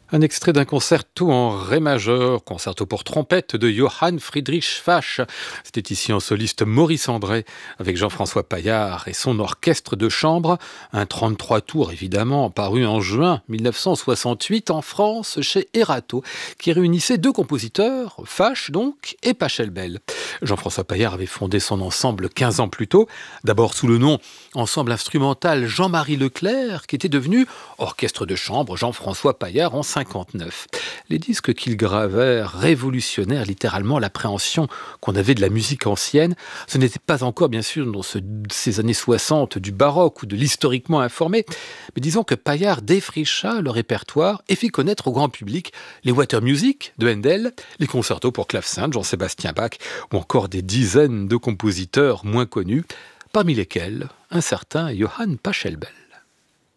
Un extrait d'un concerto en ré majeur, concerto pour trompette de Johann Friedrich Fasch. C'était ici en soliste Maurice André avec Jean-François Paillard et son orchestre de chambre. Un 33 tours évidemment, paru en juin 1968 en France chez Erato, qui réunissait deux compositeurs, Fasch donc et Pachelbel. Jean-François Paillard avait fondé son ensemble 15 ans plus tôt, d'abord sous le nom Ensemble instrumental Jean-Marie Leclerc, qui était devenu orchestre de chambre Jean-François Paillard en 59. Les disques qu'ils gravèrent révolutionnèrent littéralement l'appréhension qu'on avait de la musique ancienne. Ce n'était pas encore, bien sûr, dans ces années 60 du baroque ou de l'historiquement informé, mais disons que Paillard défricha le répertoire et fit connaître au grand public les Water Music de Handel, les concertos pour clavecin de Jean-Sébastien Bach ou encore des dizaines de compositeurs moins connus, parmi lesquels un certain Johann Pachelbel.